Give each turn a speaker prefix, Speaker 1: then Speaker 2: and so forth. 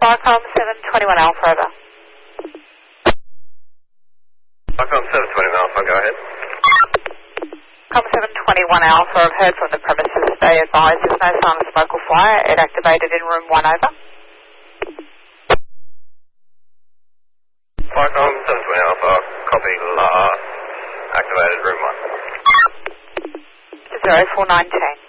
Speaker 1: Viacom 721 Alpha, over.
Speaker 2: Viacom 721 Alpha, go ahead.
Speaker 1: Com 721 Alpha, I've heard from the premises. They advise there's no sign of smoke or fire. It activated in room 1, over.
Speaker 2: Viacom 720 Alpha, copy last, activated room 1.
Speaker 1: 04910.